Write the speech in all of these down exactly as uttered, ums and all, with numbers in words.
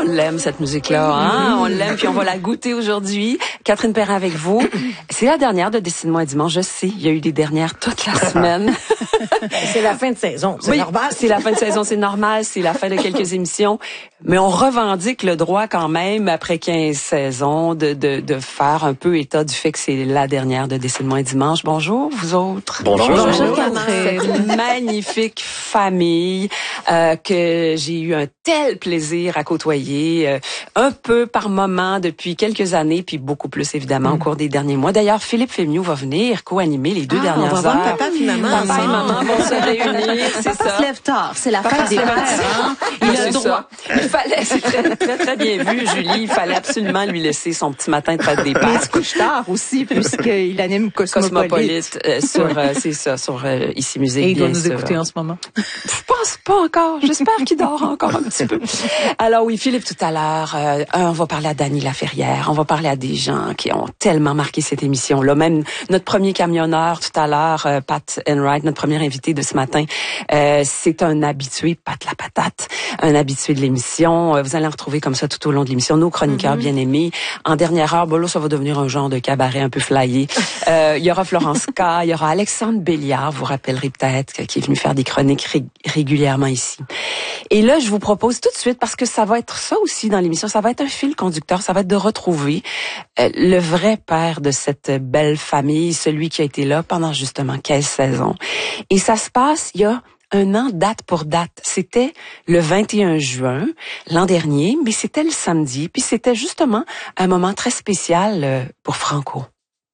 on l'aime, cette musique-là, hein? On l'aime, puis on va la goûter aujourd'hui. Catherine Perrin avec vous. C'est la dernière de Dessine-moi un dimanche. Je sais, il y a eu des dernières toute la semaine. C'est la fin de saison, c'est oui, normal. C'est la fin de saison, c'est normal. C'est la fin de quelques émissions. Mais on revendique le droit quand même, après quinze saisons, de, de, de faire un peu état du fait que c'est la dernière de Dessine-moi un dimanche. Bonjour, vous autres. Bonjour. Bonjour, Catherine. Magnifique famille euh, que j'ai eu un tel plaisir à côtoyer, euh, un peu par moment depuis quelques années, puis beaucoup plus évidemment mm. au cours des derniers mois. D'ailleurs, Philippe Fémieux va venir co-animer les deux ah, dernières on va heures. Voir papa et maman. Papa et maman vont se réunir, c'est papa ça. se lève tard, c'est la fête des pères. Hein? Il a le droit. Il fallait, c'est très, très, très bien vu, Julie. Il fallait absolument lui laisser son petit matin de fête des pères. Mais il se couche tard aussi, puisqu'il anime Cosmopolite. Cosmopolite, euh, sur, euh, c'est ça, sur euh, Ici Musique. Et il doit nous sûr. écouter en ce moment. Je pense pas encore. J'espère qu'il dort encore un petit peu. Alors oui, Philippe, tout à l'heure, euh, on va parler à Dany Laferrière. On va parler à des gens qui ont tellement marqué cette émission-là. Même notre premier camionneur tout à l'heure, euh, Pat Enright, notre premier invité de ce matin, euh, c'est un habitué, Pat la patate, un habitué de l'émission. Euh, vous allez en retrouver comme ça tout au long de l'émission. Nos chroniqueurs mm-hmm. bien aimés. En dernière heure, bon là, ça va devenir un genre de cabaret un peu flyé. Euh, il y aura Florence K, il y aura Alexandre Béliard, vous rappellerez peut-être, qui est venu faire des chroniques ré- régulièrement ici. Et là, je vous propose tout de suite, parce que ça va être ça aussi dans l'émission, ça va être un fil conducteur, ça va être de retrouver euh, le vrai père de cette belle famille, celui qui a été là pendant justement quinze saisons. Et ça se passe, il y a un an, date pour date. C'était le vingt et un juin l'an dernier, mais c'était le samedi, puis c'était justement un moment très spécial euh, pour Franco.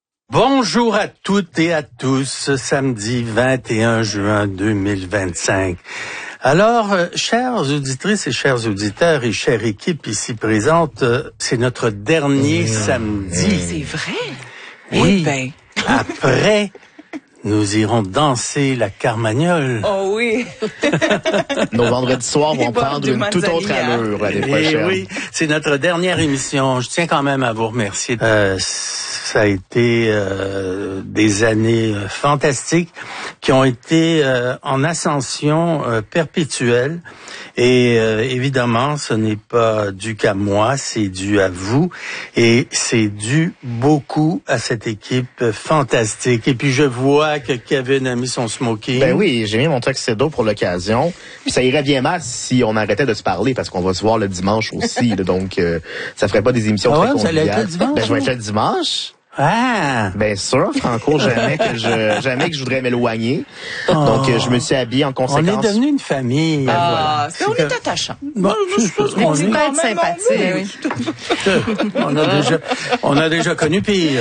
Bonjour à toutes et à tous, ce samedi vingt et un juin deux mille vingt-cinq. Alors, euh, chères auditrices et chers auditeurs et chère équipe ici présente, euh, c'est notre dernier mmh. samedi. C'est vrai? Oui, oui ben. Après, nous irons danser la Carmagnole. Oh oui! Nos vendredis soirs vont prendre une toute autre allure l'année prochaine. Oui, c'est notre dernière émission. Je tiens quand même à vous remercier. Euh, ça a été euh, des années euh, fantastiques qui ont été euh, en ascension euh, perpétuelle. Et euh, évidemment, ce n'est pas dû qu'à moi, c'est dû à vous. Et c'est dû beaucoup à cette équipe fantastique. Et puis je vois que Kevin a mis son smoking. Ben oui, j'ai mis mon tuxedo pour l'occasion. Puis ça irait bien mal si on arrêtait de se parler, parce qu'on va se voir le dimanche aussi. Là, donc, euh, ça ferait pas des émissions ah très ouais, conviviales. Vous allez être le dimanche? Ben, je vais être le dimanche. Ah! Bien sûr, Franco, jamais que je jamais que je voudrais m'éloigner. Oh. Donc, euh, je me suis habillé en conséquence. On est devenu une famille. Ben, ah, voilà. On est attachant. Bon, je pense qu'on est pas être sympathique. Oui. on a déjà, on a déjà connu pire.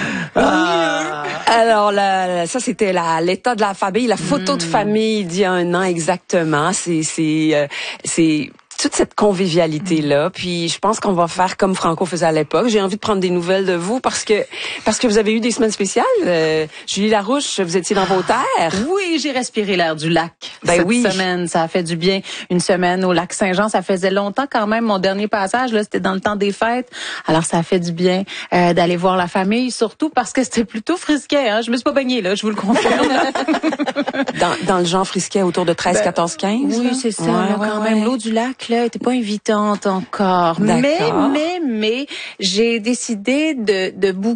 Ah. Alors là, ça c'était la l'état de la famille, la photo mmh. de famille d'il y a un an exactement. C'est c'est euh, c'est toute cette convivialité-là. Puis je pense qu'on va faire comme Franco faisait à l'époque. J'ai envie de prendre des nouvelles de vous parce que parce que vous avez eu des semaines spéciales. Euh, Julie Larouche, vous étiez dans vos terres. Oui, j'ai respiré l'air du lac ben cette oui. semaine. Ça a fait du bien. Une semaine au lac Saint-Jean, ça faisait longtemps quand même. Mon dernier passage, là, c'était dans le temps des fêtes. Alors ça a fait du bien euh, d'aller voir la famille, surtout parce que c'était plutôt frisquet. Hein? Je me suis pas baignée, là, je vous le confirme. dans, dans le genre frisquet autour de treize, ben, quatorze, quinze. Oui, c'est ça. Ouais, là, ouais, quand ouais. même, l'eau du lac là était pas invitante encore. Mais, mais, mais, j'ai décidé de, de bouquer